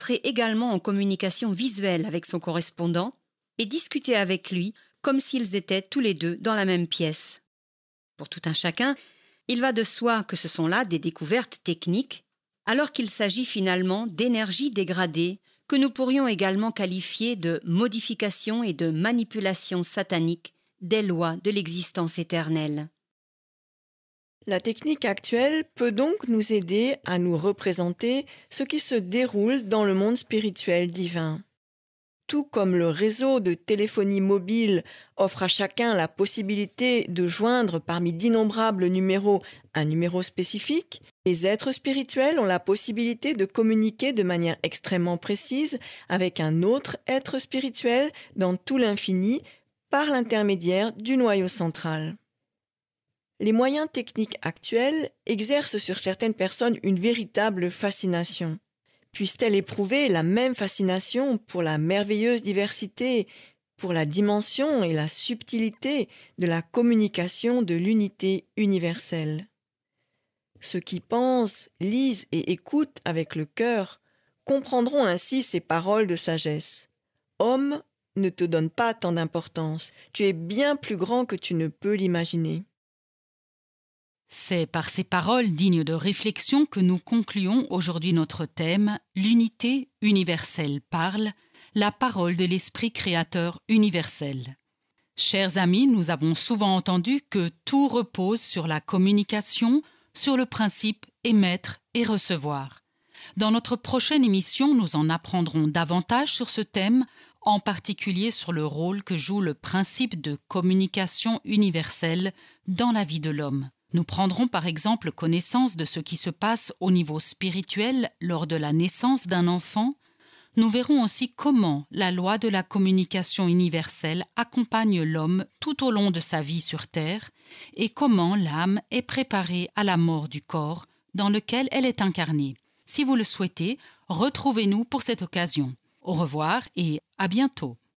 entrer également en communication visuelle avec son correspondant et discuter avec lui comme s'ils étaient tous les deux dans la même pièce. Pour tout un chacun, il va de soi que ce sont là des découvertes techniques, alors qu'il s'agit finalement d'énergie dégradée que nous pourrions également qualifier de modification et de manipulation satanique des lois de l'existence éternelle. La technique actuelle peut donc nous aider à nous représenter ce qui se déroule dans le monde spirituel divin. Tout comme le réseau de téléphonie mobile offre à chacun la possibilité de joindre parmi d'innombrables numéros un numéro spécifique, les êtres spirituels ont la possibilité de communiquer de manière extrêmement précise avec un autre être spirituel dans tout l'infini par l'intermédiaire du noyau central. Les moyens techniques actuels exercent sur certaines personnes une véritable fascination. Puisse-t-elle éprouver la même fascination pour la merveilleuse diversité, pour la dimension et la subtilité de la communication de l'unité universelle. Ceux qui pensent, lisent et écoutent avec le cœur comprendront ainsi ces paroles de sagesse. Homme, ne te donne pas tant d'importance, tu es bien plus grand que tu ne peux l'imaginer. C'est par ces paroles dignes de réflexion que nous concluons aujourd'hui notre thème « L'unité universelle parle, la parole de l'Esprit créateur universel ». Chers amis, nous avons souvent entendu que tout repose sur la communication, sur le principe émettre et recevoir. Dans notre prochaine émission, nous en apprendrons davantage sur ce thème, en particulier sur le rôle que joue le principe de communication universelle dans la vie de l'homme. Nous prendrons par exemple connaissance de ce qui se passe au niveau spirituel lors de la naissance d'un enfant. Nous verrons aussi comment la loi de la communication universelle accompagne l'homme tout au long de sa vie sur Terre et comment l'âme est préparée à la mort du corps dans lequel elle est incarnée. Si vous le souhaitez, retrouvez-nous pour cette occasion. Au revoir et à bientôt.